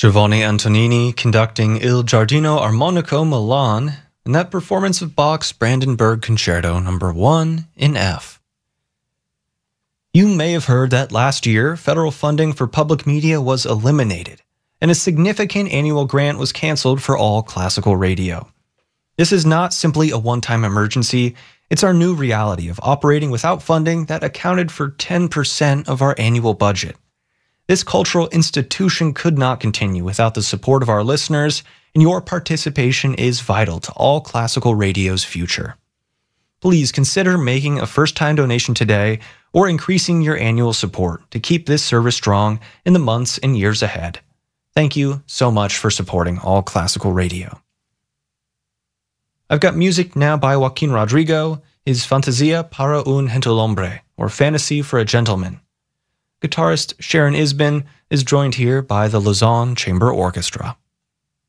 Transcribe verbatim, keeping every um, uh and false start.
Giovanni Antonini conducting Il Giardino Armonico Milan in that performance of Bach's Brandenburg Concerto number one in F. You may have heard that last year, federal funding for public media was eliminated, and a significant annual grant was canceled for all classical radio. This is not simply a one-time emergency, it's our new reality of operating without funding that accounted for ten percent of our annual budget. This cultural institution could not continue without the support of our listeners, and your participation is vital to all classical radio's future. Please consider making a first-time donation today or increasing your annual support to keep this service strong in the months and years ahead. Thank you so much for supporting all classical radio. I've got music now by Joaquin Rodrigo, his Fantasia para un gentilhombre, or Fantasy for a Gentleman. Guitarist Sharon Isbin is joined here by the Lausanne Chamber Orchestra.